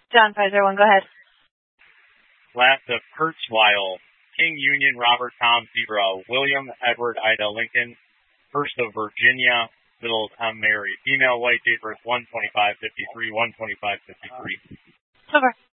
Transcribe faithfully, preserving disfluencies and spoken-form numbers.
John, Pfizer one, go ahead. Last of Kurzweil, King Union, Robert Tom Zebra, William Edward Ida Lincoln, First of Virginia, Bills M. Mary, female white, date birth one twenty-five fifty-three, one twenty-five fifty-three. Over.